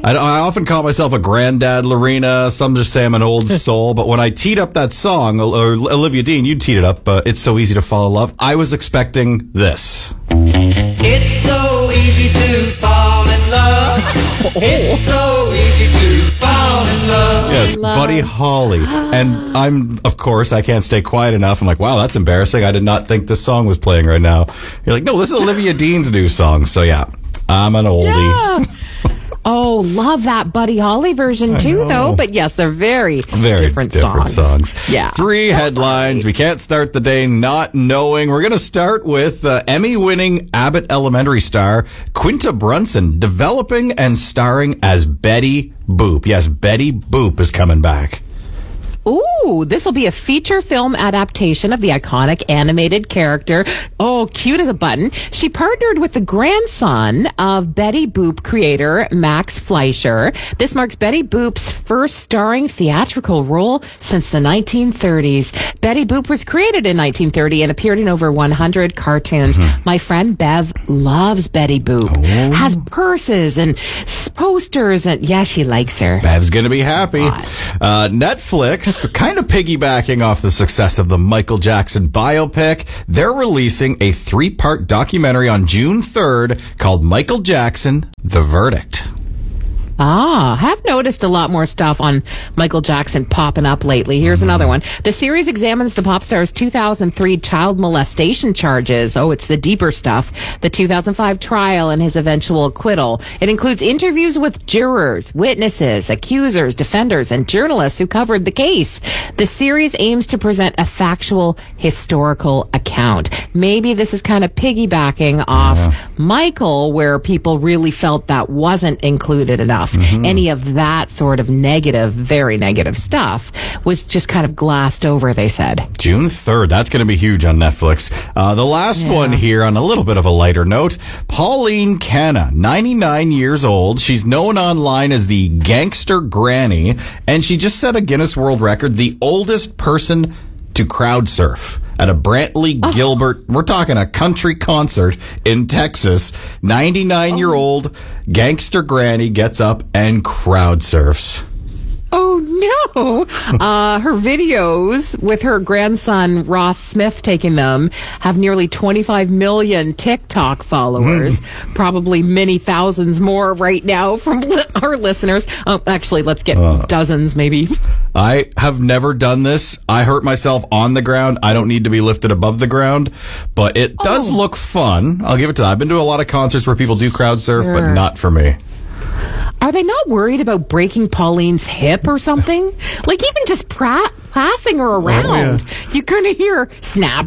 I often call myself a granddad, Lorena. Some just say I'm an old soul. But when I teed up that song, or Olivia Dean, you teed it up, It's So Easy to Fall in Love, I was expecting this. It's so easy to fall in love. It's so easy to fall in love. Yes, Buddy Holly. And of course, I can't stay quiet enough. I'm like, wow, that's embarrassing. I did not think this song was playing right now. You're like, no, this is Olivia Dean's new song. So yeah, I'm an oldie. Yeah. Oh, love that Buddy Holly version too, though. But yes, they're very different songs. Yeah. 3 headlines. We can't start the day not knowing. We're going to start with Emmy-winning Abbott Elementary star Quinta Brunson developing and starring as Betty Boop. Yes, Betty Boop is coming back. Ooh, this will be a feature film adaptation of the iconic animated character. Oh, cute as a button. She partnered with the grandson of Betty Boop creator Max Fleischer. This marks Betty Boop's first starring theatrical role since the 1930s. Betty Boop was created in 1930 and appeared in over 100 cartoons. My friend Bev loves Betty Boop. Has purses and posters, and yeah, she likes her. Bev's going to be happy. Netflix, kind of piggybacking off the success of the Michael Jackson biopic, they're releasing a 3-part documentary on June 3rd called Michael Jackson, The Verdict. I have noticed a lot more stuff on Michael Jackson popping up lately. Here's another one. The series examines the pop star's 2003 child molestation charges. Oh, it's the deeper stuff. The 2005 trial and his eventual acquittal. It includes interviews with jurors, witnesses, accusers, defenders, and journalists who covered the case. The series aims to present a factual, historical account. Maybe this is kind of piggybacking off Michael, where people really felt that wasn't included enough. Any of that sort of negative, very negative stuff was just kind of glassed over, they said. June 3rd. That's going to be huge on Netflix. The last one here on a little bit of a lighter note. Pauline Canna, 99 years old. She's known online as the Gangster Granny, and she just set a Guinness World Record, the oldest person to crowd surf at a Brantley Gilbert, we're talking a country concert in Texas. 99-year-old Gangster Granny gets up and crowd surfs. Oh, no. Her videos with her grandson, Ross Smith, taking them have nearly 25 million TikTok followers. Probably many thousands more right now from our listeners. Actually, let's get dozens, maybe. I have never done this. I hurt myself on the ground. I don't need to be lifted above the ground, but it does look fun. I'll give it to that. I've been to a lot of concerts where people do crowd surf, but not for me. Are they not worried about breaking Pauline's hip or something? Like even just passing her around, you're going to hear snap.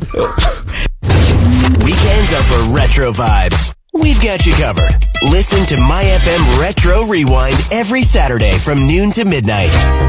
Weekends are for retro vibes. We've got you covered. Listen to My FM Retro Rewind every Saturday from noon to midnight.